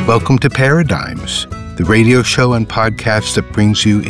Welcome to Paradigms, the radio show and podcast that brings you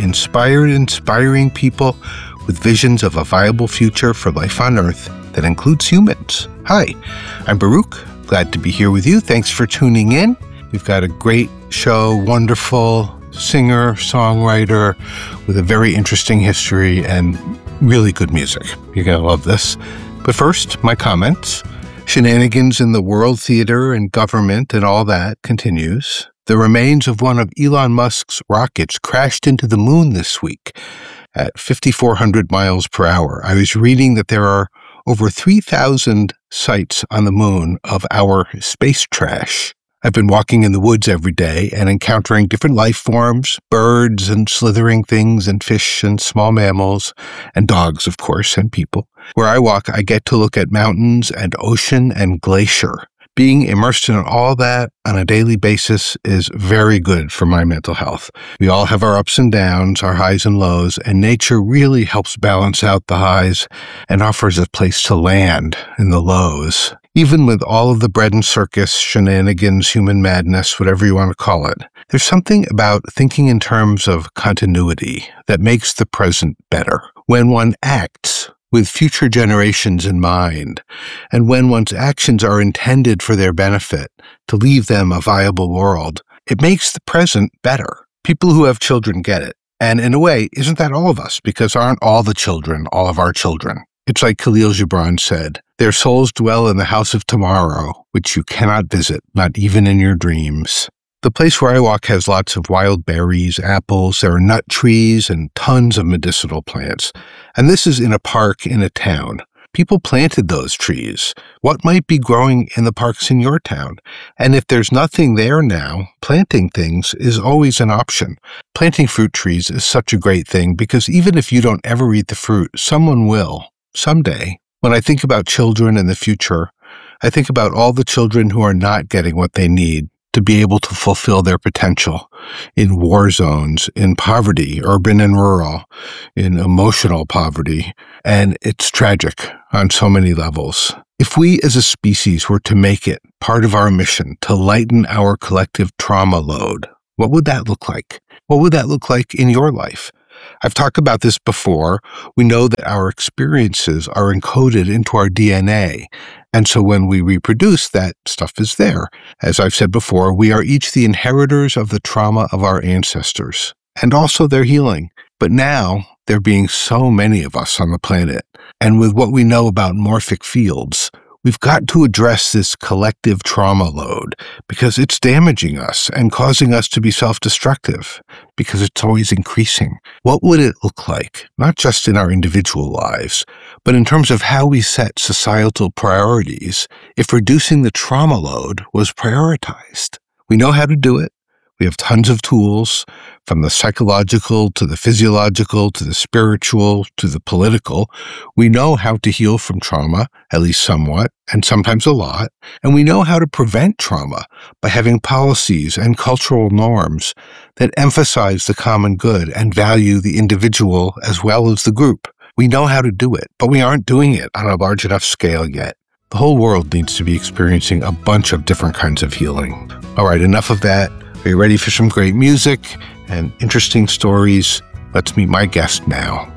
inspiring people with visions of a viable future for life on Earth that includes humans. Hi, I'm Baruch. Glad to be here with you. Thanks for tuning in. We've got a great show, wonderful singer, songwriter with a very interesting history and really good music. You're going to love this. But first, my comments. Shenanigans in the world theater and government and all that continues. The remains of one of Elon Musk's rockets crashed into the moon this week at 5,400 miles per hour. I was reading that there are over 3,000 sites on the moon of our space trash. I've been walking in the woods every day and encountering different life forms, birds and slithering things and fish and small mammals and dogs, of course, and people. Where I walk, I get to look at mountains and ocean and glacier. Being immersed in all that on a daily basis is very good for my mental health. We all have our ups and downs, our highs and lows, and nature really helps balance out the highs and offers a place to land in the lows. Even with all of the bread and circus, shenanigans, human madness, whatever you want to call it, there's something about thinking in terms of continuity that makes the present better. When one acts with future generations in mind, and when one's actions are intended for their benefit, to leave them a viable world, it makes the present better. People who have children get it. And in a way, isn't that all of us? Because aren't all the children all of our children? It's like Khalil Gibran said, "Their souls dwell in the house of tomorrow, which you cannot visit, not even in your dreams." The place where I walk has lots of wild berries, apples, there are nut trees, and tons of medicinal plants. And this is in a park in a town. People planted those trees. What might be growing in the parks in your town? And if there's nothing there now, planting things is always an option. Planting fruit trees is such a great thing because even if you don't ever eat the fruit, someone will. Someday, when I think about children in the future, I think about all the children who are not getting what they need to be able to fulfill their potential in war zones, in poverty, urban and rural, in emotional poverty. And it's tragic on so many levels. If we as a species were to make it part of our mission to lighten our collective trauma load, what would that look like? What would that look like in your life? I've talked about this before. We know that our experiences are encoded into our DNA. And so when we reproduce, that stuff is there. As I've said before, we are each the inheritors of the trauma of our ancestors and also their healing. But now there being so many of us on the planet, and with what we know about morphic fields, we've got to address this collective trauma load because it's damaging us and causing us to be self-destructive because it's always increasing. What would it look like, not just in our individual lives, but in terms of how we set societal priorities if reducing the trauma load was prioritized? We know how to do it. We have tons of tools, from the psychological to the physiological to the spiritual to the political. We know how to heal from trauma, at least somewhat, and sometimes a lot. And we know how to prevent trauma by having policies and cultural norms that emphasize the common good and value the individual as well as the group. We know how to do it, but we aren't doing it on a large enough scale yet. The whole world needs to be experiencing a bunch of different kinds of healing. All right, enough of that. Are you ready for some great music and interesting stories? Let's meet my guest now.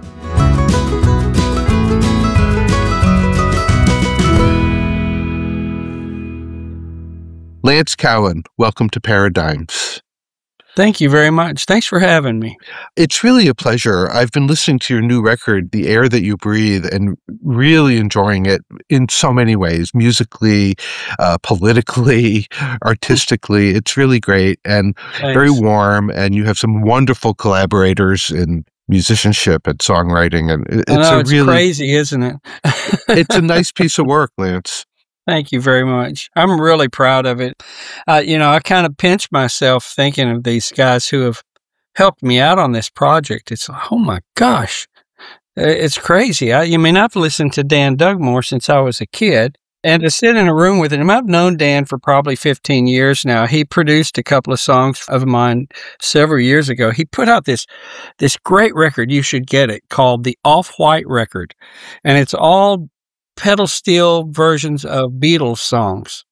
Lance Cowan, welcome to Paradigms. Thank you very much. Thanks for having me. It's really a pleasure. I've been listening to your new record, The Air That You Breathe, and really enjoying it in so many ways, musically, politically, artistically. It's really great and very warm, and you have some wonderful collaborators in musicianship and songwriting. And it's crazy, isn't it? It's a nice piece of work, Lance. Thank you very much. I'm really proud of it. I kind of pinch myself thinking of these guys who have helped me out on this project. It's like, oh my gosh, it's crazy. I've listened to Dan Dugmore since I was a kid, and to sit in a room with him, I've known Dan for probably 15 years now. He produced a couple of songs of mine several years ago. He put out this great record, you should get it, called the Off-White Record, and it's all pedal steel versions of Beatles songs.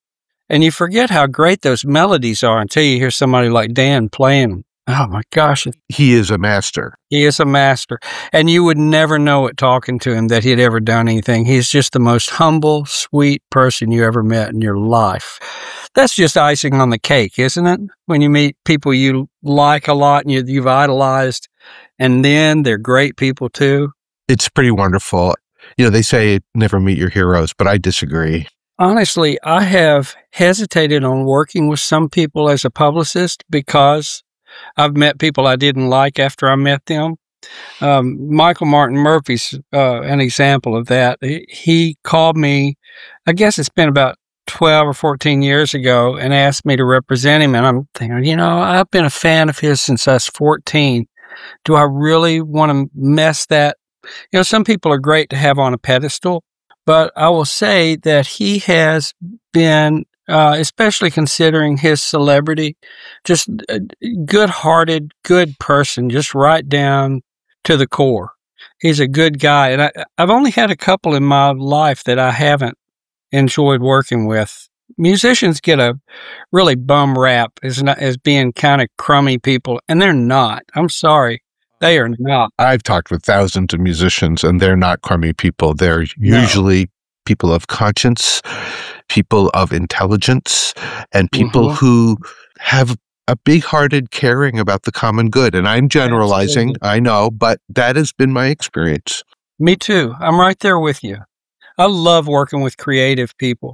And you forget how great those melodies are until you hear somebody like Dan playing them. Oh my gosh. He is a master. He is a master. And you would never know it talking to him that he'd ever done anything. He's just the most humble, sweet person you ever met in your life. That's just icing on the cake, isn't it? When you meet people you like a lot and you've idolized, and then they're great people too. It's pretty wonderful. They say never meet your heroes, but I disagree. Honestly, I have hesitated on working with some people as a publicist because I've met people I didn't like after I met them. Michael Martin Murphy's an example of that. He called me, I guess it's been about 12 or 14 years ago, and asked me to represent him. And I'm thinking, I've been a fan of his since I was 14. Do I really want to mess that? Some people are great to have on a pedestal, but I will say that he has been, especially considering his celebrity, just a good-hearted, good person, just right down to the core. He's a good guy. And I've only had a couple in my life that I haven't enjoyed working with. Musicians get a really bum rap as being kind of crummy people, and they're not. I'm sorry. They are not. I've talked with thousands of musicians, and they're not crummy people. They're usually people of conscience, people of intelligence, and people who have a big-hearted caring about the common good. And I'm generalizing, I know, but that has been my experience. Me too. I'm right there with you. I love working with creative people.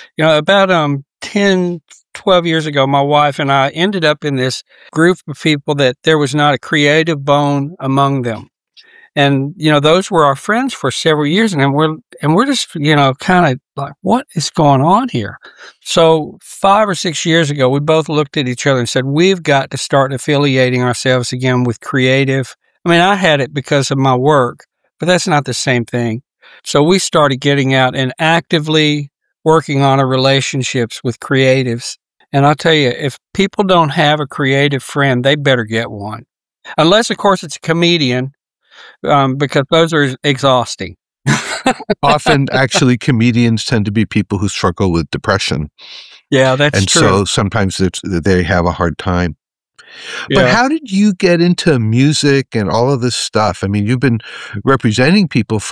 About 10, 12 years ago, my wife and I ended up in this group of people that there was not a creative bone among them. And, those were our friends for several years. And we're just, kind of like, what is going on here? So 5 or 6 years ago, we both looked at each other and said, we've got to start affiliating ourselves again with creative. I mean, I had it because of my work, but that's not the same thing. So we started getting out and actively working on our relationships with creatives. And I'll tell you, if people don't have a creative friend, they better get one. Unless, of course, it's a comedian, because those are exhausting. Often, actually, comedians tend to be people who struggle with depression. Yeah, that's true. And so sometimes they have a hard time. But how did you get into music and all of this stuff? I mean, you've been representing people